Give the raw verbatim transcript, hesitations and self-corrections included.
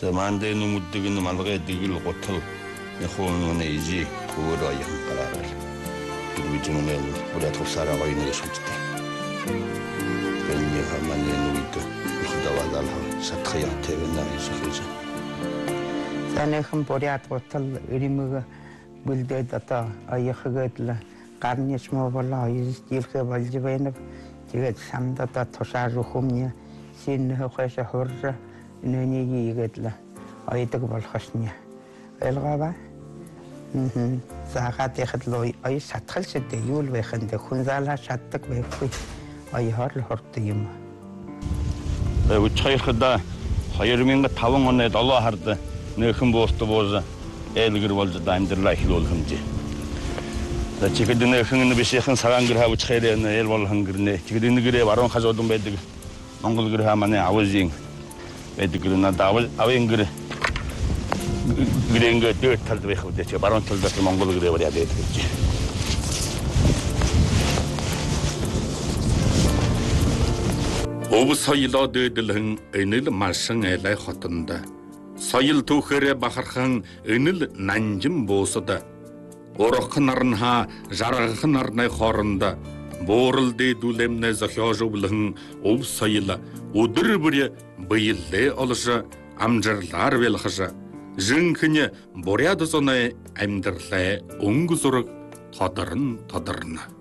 Таманде нумуддэгэн малгай дэгэл готал яхуун нэжи пураа янгараа. Гүжмэнэл ураа тусараа гойнэ шүттэй. Гэнэ хаманы нуид ихдавалал сатхая тэвэнэ исхэж. Санэхэн бурят готал иримэг бүлдээд ата аяхгэдла гарнич мовла истилхэ болж байна. Тэгээд самдата тушаарухумня син хөшө хорра нөнийг игэдла айдаг болохосня. Элгава. Мм. Сахат яхадлоо ай сатгалшдэ юул байханд хүнзаалаа шатдаг байхгүй. Ай хорл хорт юм. Э үчхайхда хоёр мянга таван оны долоо хард нөхөн буурт бууза элгэр болж дамжрлаа хэлүүл хэмжээ. За чихэд нөхөн нь бишхэн сагаангэр хавч хайрын эл бол хангэрнэ. Чихэд нэгэрээ баруун хажуудан байдаг Монгол гэр хаа манай авжийн байдаг гэр надад авын гэр гэрэнгэ дөр талд байх үү чи баруун талдаас Монгол гэрээ бариад байдаг гэж. Өвс соёлоо дэдэлэн энэл машин элай хотонд соёл түүхээрээ бахархан энэл нанжин буусад урах нарнха жаргах нарны хооронд буурал дэдүүлэмнэ зохиожуулан өв соёл өдөр бүр биелээ олж амжирлаар байлгаж жинхэнэ буряд зоны амьдралаа өнгө зураг тодорн тодорно.